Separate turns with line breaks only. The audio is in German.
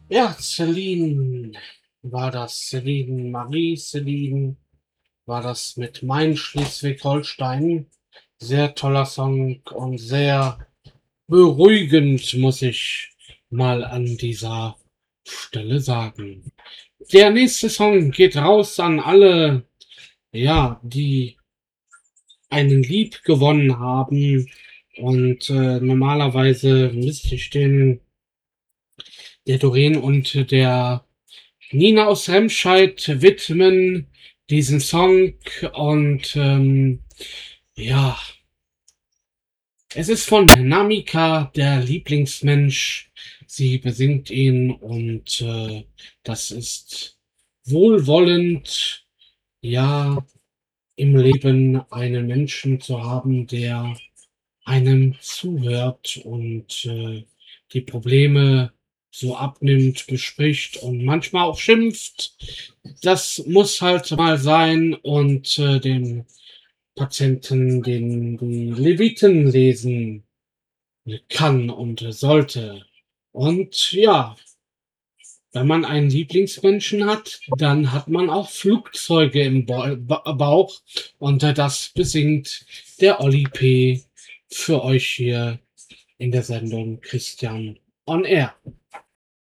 Ja, Celine war das. Celine Marie, Celine war das mit Mein Schleswig-Holstein. Sehr toller Song und sehr beruhigend, muss ich mal an dieser Stelle sagen. Der nächste Song geht raus an alle, ja, die einen Lieb gewonnen haben. Und normalerweise müsste ich den der Doreen und der Nina aus Remscheid widmen, diesen Song. Und ja, es ist von Namika, der Lieblingsmensch. Sie besingt ihn und das ist wohlwollend, ja, im Leben einen Menschen zu haben, der einem zuhört und die Probleme so abnimmt, bespricht und manchmal auch schimpft. Das muss halt mal sein und dem Patienten die Leviten lesen kann und sollte. Und ja, wenn man einen Lieblingsmenschen hat, dann hat man auch Flugzeuge im Bauch und das besingt der Olli P. für euch hier in der Sendung Christian on Air.